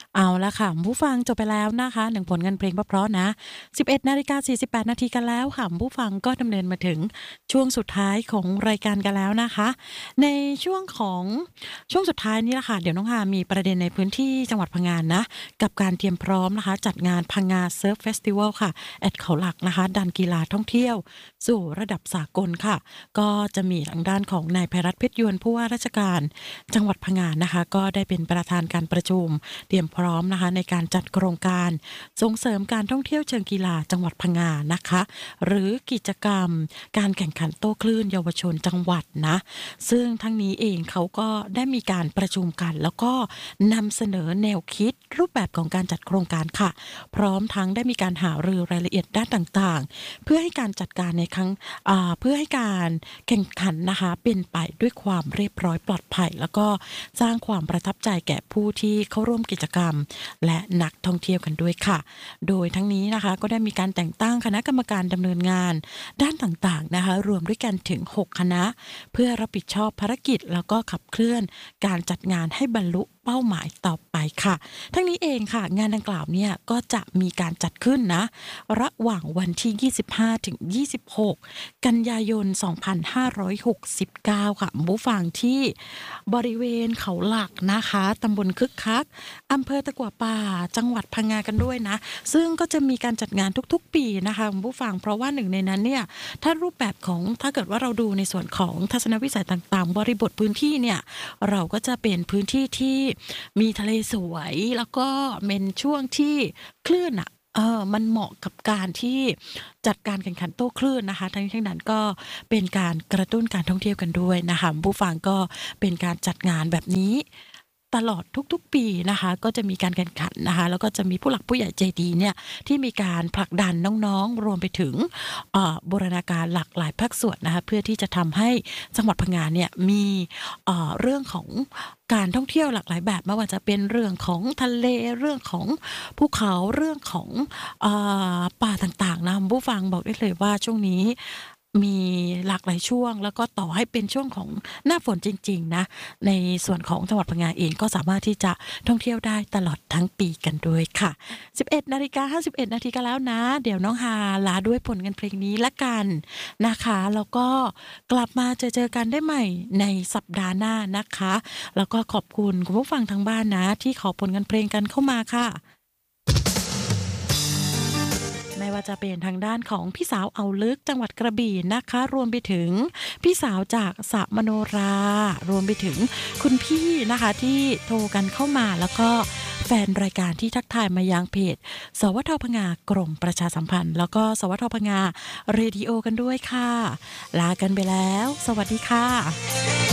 เอาละค่ะผู้ฟังจบไปแล้วนะคะ1ผลงานเพลงเพราะๆนะ 11:48 นาทีกันแล้วค่ะผู้ฟังก็ดำเนินมาถึงช่วงสุดท้ายของรายการกันแล้วนะคะในช่วงของช่วงสุดท้ายนี้ล่ะค่ะเดี๋ยวน้องฮามีประเด็นในพื้นที่จังหวัดพังงานนะกับการเตรียมพร้อมนะคะจัดงานพังงาเซิร์ฟเฟสติวัลค่ะเขาหลักนะคะดันกีฬาท่องเที่ยวสู่ระดับสากลค่ะก็จะมีทางด้านของนายไพรัตน์เพชรยวนผู้ว่าราชการจังหวัดพังงานนะคะก็ได้เป็นประธานการประชุม เตรียมพร้อมนะคะในการจัดโครงการส่งเสริมการท่องเที่ยวเชิงกีฬาจังหวัดพังงานะคะหรือกิจกรรมการแข่งขันโต้คลื่นเยาวชนจังหวัดนะซึ่งทั้งนี้เองเขาก็ได้มีการประชุมกันแล้วก็นำเสนอแนวคิดรูปแบบของการจัดโครงการค่ะพร้อมทั้งได้มีการหารือรายละเอียดด้านต่างๆเพื่อให้การจัดการในครั้งเพื่อให้การแข่งขันนะคะเป็นไปด้วยความเรียบร้อยปลอดภัยแล้วก็สร้างความประทับใจแก่ผู้ที่เข้าร่วมกิจกรรมและนักท่องเที่ยวกันด้วยค่ะโดยทั้งนี้นะคะก็ได้มีการแต่งตั้งคณะกรรมการดำเนินงานด้านต่างๆนะคะรวมด้วยกันถึง6คณะเพื่อรับผิดชอบภารกิจแล้วก็ขับเคลื่อนการจัดงานให้บรรลุเป้าหมายต่อไปค่ะทั้งนี้เองค่ะงานดังกล่าวเนี่ยก็จะมีการจัดขึ้นนะระหว่างวันที่25ถึง26กันยายน2569ค่ะผู้ฟังที่บริเวณเขาหลักนะคะตำบลคึกคักอำเภอตะกั่วป่าจังหวัดพังงากันด้วยนะซึ่งก็จะมีการจัดงานทุกๆปีนะคะคุณผู้ฟังเพราะว่าหนึ่งในนั้นเนี่ยถ้ารูปแบบของถ้าเกิดว่าเราดูในส่วนของทัศนวิสัยต่างๆบริบทพื้นที่เนี่ยเราก็จะเป็นพื้นที่ที่มีทะเลสวยแล้วก็เป็นช่วงที่คลื่นอะมันเหมาะกับการที่จัดการแข่งขันโต้คลื่นนะคะทั้งนี้ทั้งนั้นก็เป็นการกระตุ้นการท่องเที่ยวกันด้วยนะคะผู้ฟังก็เป็นการจัดงานแบบนี้ตลอดทุกๆปีนะคะก็จะมีการแข่งขันนะคะแล้วก็จะมีผู้หลักผู้ใหญ่ใจดีเนี่ยที่มีการผลักดันน้องๆรวมไปถึงบูรณาการหลากหลายภาคส่วนนะคะเพื่อที่จะทำให้จังหวัดพังงาเนี่ยมีเรื่องของการท่องเที่ยวหลากหลายแบบไม่ว่าจะเป็นเรื่องของทะเลเรื่องของภูเขาเรื่องของป่าต่างๆนะคุณผู้ฟังบอกได้เลยว่าช่วงนี้มีหลากหลายช่วงแล้วก็ต่อให้เป็นช่วงของหน้าฝนจริงๆนะในส่วนของจังหวัดพังงาเองก็สามารถที่จะท่องเที่ยวได้ตลอดทั้งปีกันด้วยค่ะ11:51 นาทีกันแล้วนะเดี๋ยวน้องฮาลาด้วยผลงานเพลงนี้ละกันนะคะแล้วก็กลับมาเจอกันได้ใหม่ในสัปดาห์หน้านะคะแล้วก็ขอบคุณคุณผู้ฟังทางบ้านนะที่ขอผลงานเพลงกันเข้ามาค่ะ ไม่ว่าจะเป็นทางด้านของพี่สาวเอาลึกจังหวัดกระบี่นะคะรวมไปถึงพี่สาวจากสระมโนรารวมไปถึงคุณพี่นะคะที่โทรกันเข้ามาแล้วก็แฟนรายการที่ทักทายมายังเพจสวทพงากรมประชาสัมพันธ์แล้วก็สวทพงาเรดิโอกันด้วยค่ะลากันไปแล้วสวัสดีค่ะ